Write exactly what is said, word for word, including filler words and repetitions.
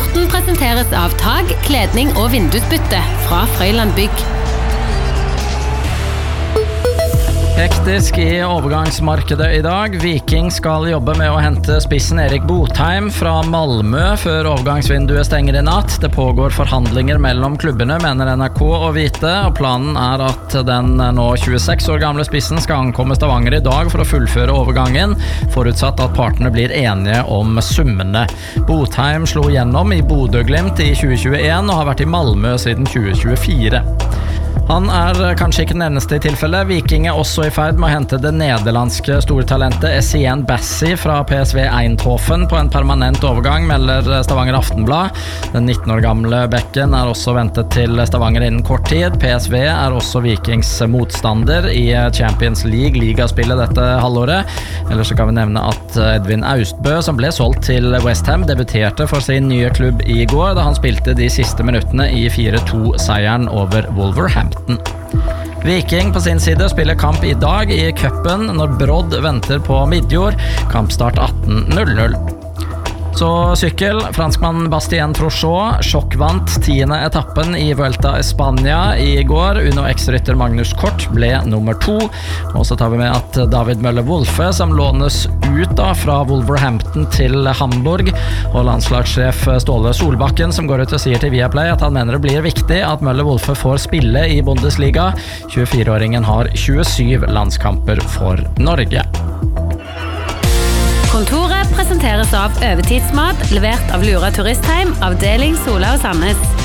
Sporten presenteres av tag, kledning og vindusbytte fra Frøyland Bygg. Hektisk i overgangsmarkedet i dag. Viking skal jobbe med å hente spissen Erik Botheim fra Malmö før overgangsvinduet stenger i natt. Det pågår forhandlinger mellom klubbene, mener N R K å vite, og planen er at den nå tjueseks år gamle spissen skal ankomme Stavanger i dag for å fullføre overgangen, forutsatt at partene blir enige om summene. Botheim slo gjennom i Bodø/Glimt i tjue tjueen og har vært i Malmö siden tjue tjuefire. Han er kanskje ikke den eneste i tilfellet. Viking er også i ferd med å hente det nederlandske stortalentet Essien Bassi fra P S V Eindhoven på en permanent overgang, melder Stavanger Aftenblad. Den nitten år gamle bekken er også ventet til Stavanger innen kort tid. P S V er også Vikings motstander i Champions League, ligaspillet dette halvåret. Ellers så kan vi nevne at Edvin Austbø, som ble solgt til West Ham, debuterte for sin nye klubb i går, da han spilte de siste minuttene i fire to-seieren over Wolverhampton. Viking på sin side spiller kamp i dag i cupen når Brodd venter på Midjord. Kampstart atten null null. Så sykkel, franskmann Bastien Trochot sjokkvant tiende etappen i Vuelta i Spania i går. Uno X-rytter Magnus Kort ble nummer to. Og så tar vi med at David Møller-Wolfe, som lånes ut da fra Wolverhampton til Hamburg, og landslagssjef Ståle Solbakken, som går ut og sier til Viaplay at han mener det blir viktig at Møller-Wolfe får spille i Bundesliga. tjuefire-åringen har tjuesyv landskamper for Norge. Kontoret presenteres av Øvetidsmat, levert av Lura Turistheim, avdeling Sola og Sandnes.